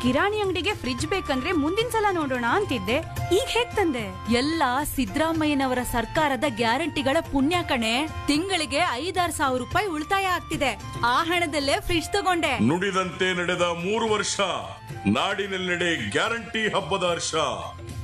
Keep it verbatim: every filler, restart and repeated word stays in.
ಕಿರಾಣಿ ಅಂಗಡಿಗೆ ಫ್ರಿಡ್ಜ್ ಬೇಕಂದ್ರೆ ಮುಂದಿನ ಸಲ ನೋಡೋಣ ಅಂತಿದ್ದೆ, ಈಗ ಹೇಗ್ ತಂದೆ? ಎಲ್ಲ ಸಿದ್ದರಾಮಯ್ಯನವರ ಸರ್ಕಾರದ ಗ್ಯಾರಂಟಿಗಳ ಪುಣ್ಯ ಕಣೆ. ತಿಂಗಳಿಗೆ ಐದಾರು ಸಾವಿರ ರೂಪಾಯಿ ಉಳಿತಾಯ ಆಗ್ತಿದೆ. ಆ ಹಣದಲ್ಲೇ ಫ್ರಿಡ್ಜ್ ತಗೊಂಡೆ. ನುಡಿದಂತೆ ನಡೆದ ಮೂರು ವರ್ಷ ನಾಡಿನೆಲ್ಲೆಡೆ ಗ್ಯಾರಂಟಿ ಹಬ್ಬದ ಹರ್ಷ.